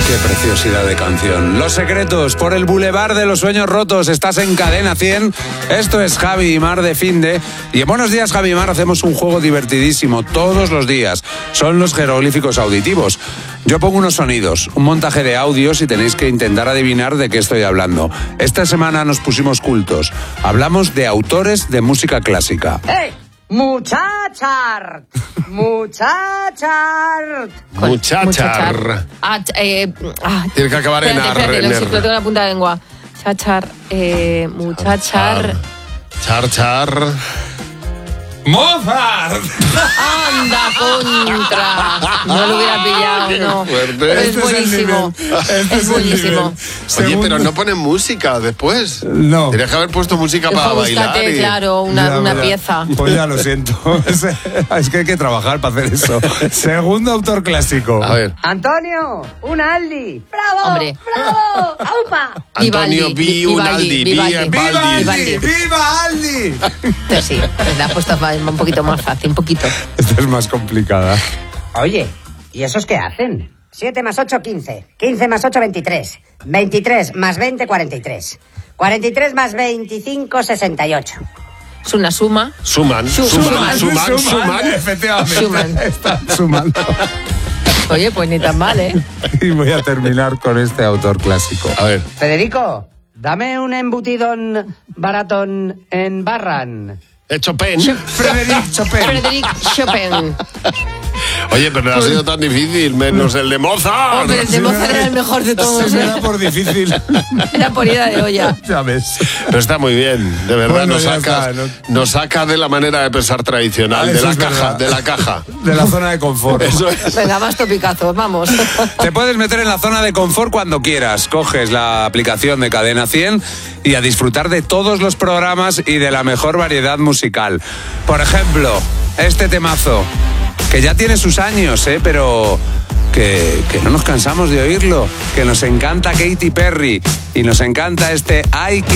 Qué preciosidad de canción. Los Secretos, por el Boulevard de los Sueños Rotos. Estás en Cadena 100. Esto es Javi y Mar de Finde. Y en Buenos Días, Javi y Mar, hacemos un juego divertidísimo todos los días. Son los jeroglíficos auditivos. Yo pongo unos sonidos, un montaje de audios y tenéis que intentar adivinar de qué estoy hablando. Esta semana nos pusimos cultos. Hablamos de autores de música clásica. ¡Hey! ¡Muchachar! ¡Muchachar! Muchachar. Tiene que acabar en ar. Espérate, lo tengo en la punta de lengua. Chachar, muchachar. Char. ¡Mozart! ¡Anda, contra! No lo hubiera pillado, no. Fuerte. Es buenísimo. Es buenísimo. Oye, pero no ponen música después. No. Tenías que haber puesto música para bailar. Búscate, claro, una pieza. Pues ya lo siento. Es que hay que trabajar para hacer eso. Segundo autor clásico. A ver. ¡Antonio! ¡Un Aldi! ¡Bravo! Hombre. ¡Bravo! ¡Aupa! Antonio Vivaldi. Vivaldi. ¡Viva Aldi! Entonces sí, pues la has puesto un poquito más fácil, un poquito. Esta es más complicada. Oye, ¿y esos qué hacen? 7 más 8, 15. 15 más 8, 23. 23 más 20, 43. 43 más 25, 68. Es una suma. Suman. Efectivamente. Suman. Están sumando. Oye, pues ni tan mal, ¿eh? Y voy a terminar con este autor clásico. A ver. Federico, dame un embutidón baratón en Barran. Chopin. Frédéric Chopin. Oye, pero no ha sido tan difícil, menos el de Mozart. Hombre, el de Mozart era el mejor de todos. Se me da por difícil. Era por ida de olla. Ya ves. Pero está muy bien, de verdad, Bueno, nos ya saca, está, ¿no? nos saca de la manera de pensar tradicional, Eso es verdad. de la caja. De la zona de confort. Eso es. Venga, más topicazos, vamos. Te puedes meter en la zona de confort cuando quieras. Coges la aplicación de Cadena 100 y a disfrutar de todos los programas y de la mejor variedad musical. Por ejemplo, este temazo, que ya tiene sus años, pero que no nos cansamos de oírlo, que nos encanta Katy Perry y nos encanta este I Keep